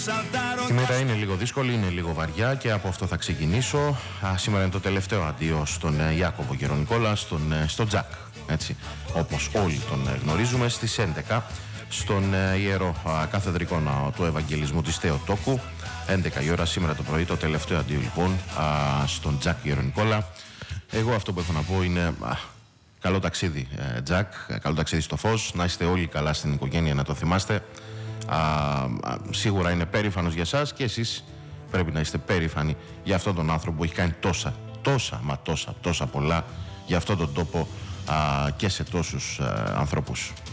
Η μέρα είναι λίγο δύσκολη, είναι λίγο βαριά και από αυτό θα ξεκινήσω. Σήμερα είναι το τελευταίο αντίο στον Ιάκωβο Γερονικόλα, στον Τζακ, έτσι, όπως όλοι τον γνωρίζουμε, στις 11 στον Ιερό Καθεδρικό Ναό του Ευαγγελισμού της Θεοτόκου. 11 η ώρα σήμερα το πρωί, το τελευταίο αντίο λοιπόν στον Τζακ Γερονικόλα. Εγώ αυτό που έχω να πω είναι καλό ταξίδι Τζακ, καλό ταξίδι στο φως, να είστε όλοι καλά στην οικογένεια, να το θυμάστε. Σίγουρα είναι περήφανος για σας και εσείς πρέπει να είστε περήφανοι για αυτόν τον άνθρωπο που έχει κάνει τόσα πολλά για αυτόν τον τόπο και σε τόσους ανθρώπους.